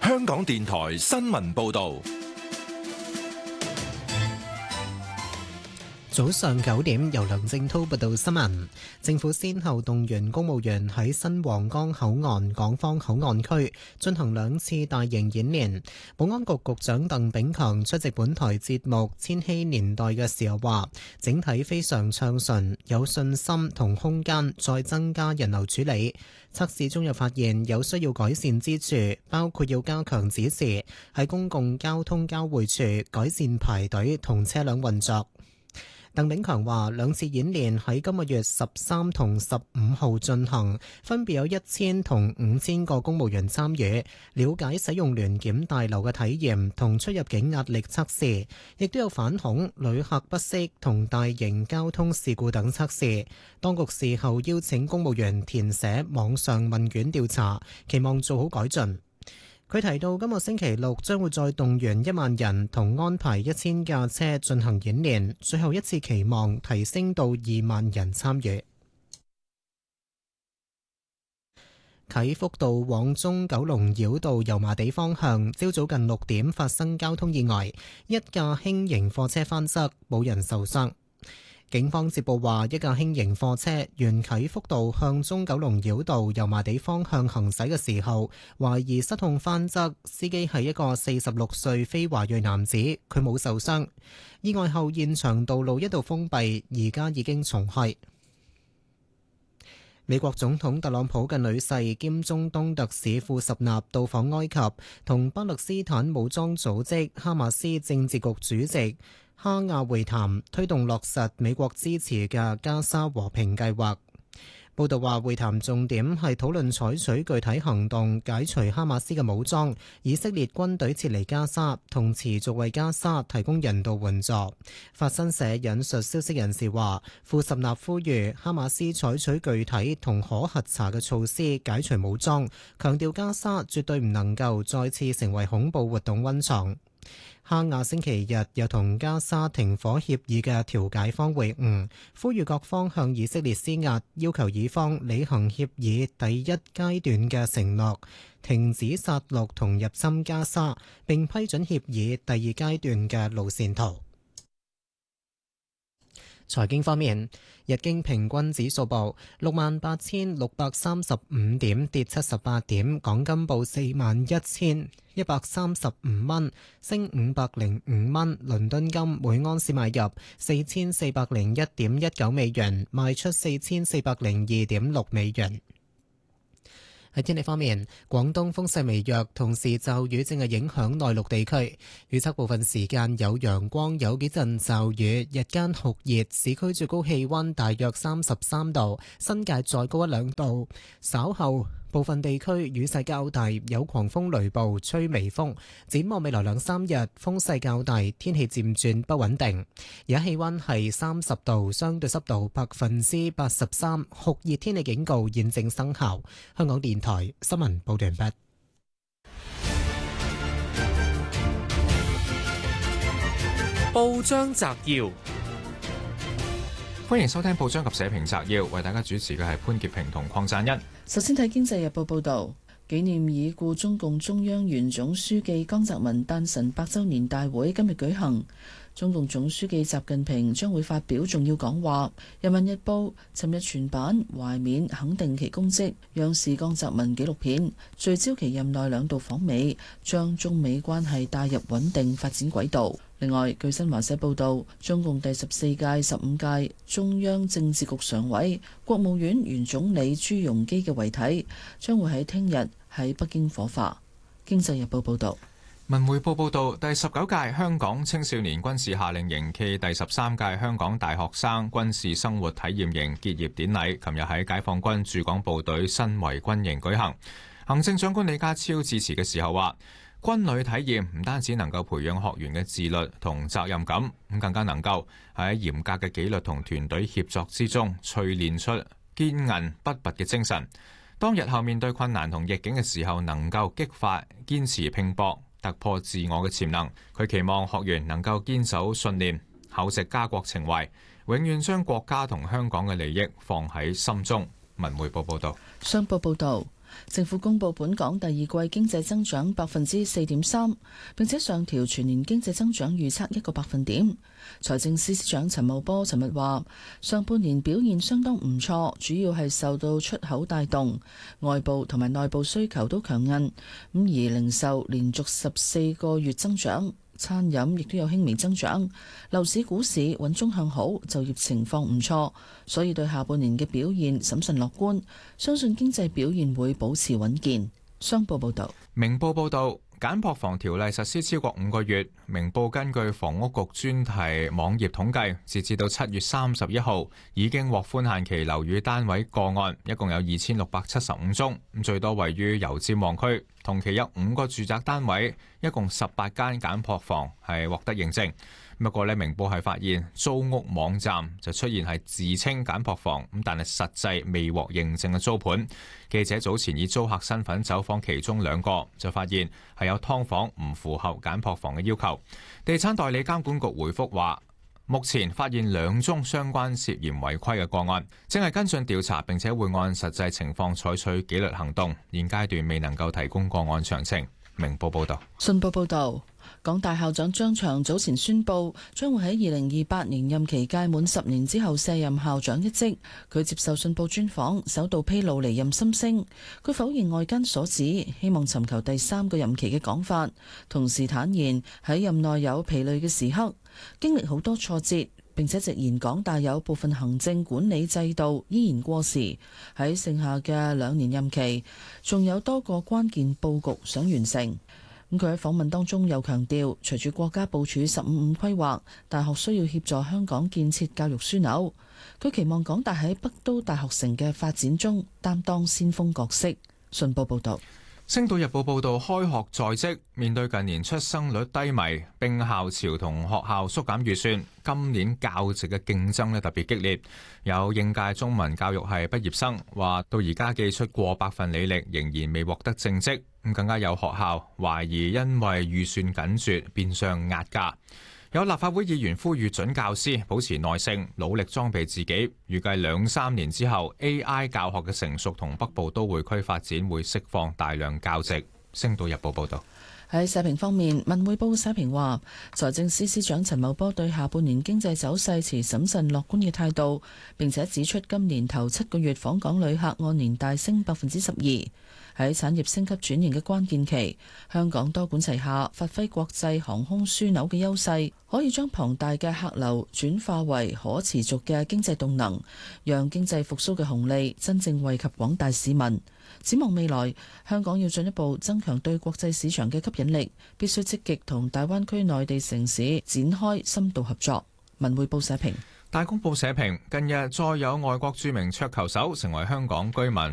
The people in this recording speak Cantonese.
香港電台新聞報道。 早上9點，由梁正滔報道新聞。政府先後動員公務員喺新皇崗口岸、港方口岸區進行2次大型演練。保安局局長鄧炳強出席本台節目《千禧年代》嘅時候話，整體非常暢順，有信心同空間再增加人流處理。測試中又發現有需要改善之處，包括要加強指示，喺公共交通交匯處改善排隊同車輛運作。鄧炳強話，2次演練喺今個月13同15號進行，分別有1000同5000個公務員參與，了解使用聯檢大樓嘅體驗同出入境壓力測試，亦都有反恐、旅客不適同大型交通事故等測試。當局事後邀請公務員填寫網上問卷調查，期望做好改進。佢提到，今個星期六將會再動員1萬人同安排1000架車進行演練，最後一次期望提升到2萬人參與。啟福道往中九龍繞道油麻地方向，朝早近6點發生交通意外，一架輕型貨車翻側，冇人受傷。警方接報話，一架輕型貨車沿啟福道向中九龍繞道油麻地方向行駛嘅時候，懷疑失控翻側，司機係一個46歲非華裔男子，佢冇受傷。意外後現場道路一度封閉，而家已經重開。美國總統特朗普嘅女婿兼中東特使庫什納到訪埃及，同巴勒斯坦武裝組織哈馬斯政治局主席哈亞會談，推動落實美國支持嘅加沙和平計劃。報道話，會談重點係討論採取具體行動解除哈馬斯嘅武裝，以色列軍隊撤離加沙，同持續為加沙提供人道援助。法新社引述消息人士話，庫什納呼籲哈馬斯採取具體同可核查嘅措施解除武裝，強調加沙絕對唔能夠再次成為恐怖活動溫床。哈亞星期日又同加沙停火協議嘅調解方會晤，呼籲各方向以色列施壓，要求以方履行協議第1階段嘅承諾，停止殺戮同入侵加沙，並批准協議第2階段嘅路線圖。財經方面，日經平均指數報68,635點，跌78點；港金報41,135蚊，升505蚊。倫敦金每盎司買入4401.19美元，賣出4402.6美元。喺天氣方面，廣東風勢微弱，同時驟雨正係影響內陸地區。預測部分時間有陽光，有幾陣驟雨，日間酷熱，市區最高氣溫大約33度，新界再高1-2度。稍後部分地區雨勢較大，有狂風雷暴，吹微風。展望未來2-3日，風勢較大，天氣漸轉不穩定。而家氣溫係30度，相對濕度83%，酷熱天氣警告現正生效。香港電台新聞報道完畢。 報章摘要，歡迎收聽報章及社評摘要，為大家主持嘅係潘潔平同鄺贊恩。 首先睇《經濟日報》報導，紀念已故中共中央原總書記江澤民誕辰100週年大會今日舉行，中共總書記習近平將會發表重要講話。《人民日報》尋日全版懷緬肯定其功績，央視江澤民紀錄片聚焦其任內2度訪美，將中美關係帶入穩定發展軌道。另外，據新華社報導，中共第14屆、15屆中央政治局常委、國務院原總理朱鎔基嘅遺體將會喺聽日喺北京火化。經濟日報報導。 文匯報報導，第19屆香港青少年軍事夏令營暨第13屆香港大學生軍事生活體驗營結業典禮，琴日喺解放軍駐港部隊新圍軍營舉行。行政長官李家超致辭嘅時候話，軍旅體驗唔單止能夠培養學員嘅自律同責任感，咁更加能夠喺嚴格嘅紀律同團隊協作之中，淬煉出堅韌不拔嘅精神。當日後面對困難同逆境嘅時候，能夠激發堅持拼搏，突破自我嘅潛能。佢期望學員能夠堅守信念，厚植家國情懷，永遠將國家同香港嘅利益放喺心中。文匯報報道。 商報報導。 政府公布本港第二季經濟增長4.3%，並且上調全年經濟增長預測1個百分點。財政司司長陳茂波尋日話，上半年表現相當唔錯，主要係受到出口帶動，外部同埋內部需求都強韌，咁而零售連續14個月增長。餐飲亦都有輕微增長，樓市股市穩中向好，就業情況唔錯，所以對下半年嘅表現審慎樂觀，相信經濟表現會保持穩健。商報報道。 明報報道，簡樸房條例實施超過5個月，明報根據房屋局專題網頁統計，截至到7月31號，已經獲寬限期樓宇單位個案一共有2675宗，最多位於油尖旺區。同期有5個住宅單位，一共18間簡樸房係獲得認證。不過明報係發現租屋網站就出現係自稱簡樸房，但係實際未獲認證嘅租盤。記者早前以租客身份走訪其中2個，就發現係有劏房唔符合簡樸房嘅要求。地產代理監管局回覆話，目前發現2宗相關涉嫌違規嘅個案，正係跟進調查，並且會按實際情況採取紀律行動。現階段未能夠提供個案詳情。明報報道。 信報報導。港大校長張翔早前宣布，將會喺2028年任期屆滿10年之後卸任校長一職。佢接受信報專訪，首度披露離任心聲。佢否認外間所指希望尋求第3個任期嘅講法，同時坦言喺任內有疲累嘅時刻，經歷好多挫折，並且直言港大有部分行政管理制度依然過時。喺剩下嘅2年任期，仲有多個關鍵佈局想完成。佢喺訪問當中又強調，隨住國家部署15/5規劃，大學需要協助香港建設教育樞紐。佢期望港大喺北都大學城嘅發展中擔當先鋒角色。信報報道。 星島日報報道，開學在即，面對近年出生率低迷、並校潮同學校縮減預算，今年教席嘅競爭特別激烈。有應屆中文教育系畢業生話，到而家寄出過百份履歷，仍然未獲得正職。更加有學校懷疑因為預算緊絀，變相壓價。有立法會議員呼籲準教師保持耐性，努力裝備自己。預計2-3年之後 ，AI 教學嘅成熟同北部都會區發展會釋放大量教席。星島日報報道。 喺社評方面，文匯報社評話，財政司司長陳茂波對下半年經濟走勢持審慎樂觀嘅態度，並且指出今年頭7個月訪港旅客按年大升12%。喺產業升級轉型嘅關鍵期，香港多管齊下，發揮國際航空樞紐嘅優勢，可以將龐大嘅客流轉化為可持續嘅經濟動能，讓經濟復甦嘅紅利真正惠及廣大市民。展望未來，香港要進一步增強對國際市場嘅吸引力，必須積極同大灣區內地城市展開深度合作。文匯報社評。 大公報社評，近日再有外國著名桌球手成為香港居民。